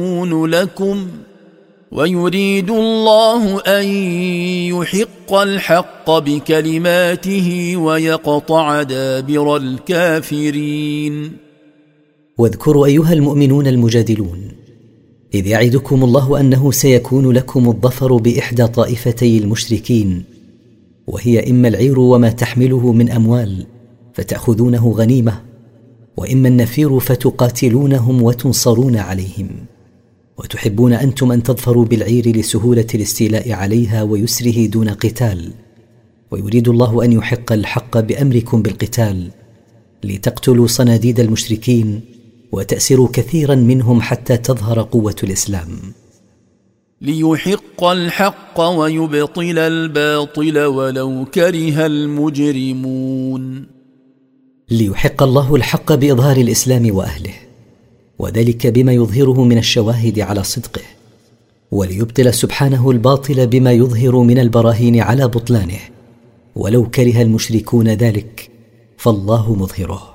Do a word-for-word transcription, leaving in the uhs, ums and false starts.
لكم ويريد الله أن يحق الحق بكلماته ويقطع دابر الكافرين. واذكروا أيها المؤمنون المجادلون إذ يعدكم الله أنه سيكون لكم الظفر بإحدى طائفتي المشركين، وهي إما العير وما تحمله من أموال فتأخذونه غنيمة، وإما النفير فتقاتلونهم وتنصرون عليهم، وتحبون أنتم أن تظفروا بالعير لسهولة الاستيلاء عليها ويسره دون قتال، ويريد الله أن يحق الحق بأمركم بالقتال لتقتلوا صناديد المشركين وتأسروا كثيرا منهم حتى تظهر قوة الإسلام. ليحق الحق ويبطل الباطل ولو كره المجرمون. ليحق الله الحق بإظهار الإسلام وأهله، وذلك بما يظهره من الشواهد على صدقه، وليبطل سبحانه الباطل بما يظهر من البراهين على بطلانه، ولو كره المشركون ذلك فالله مظهره.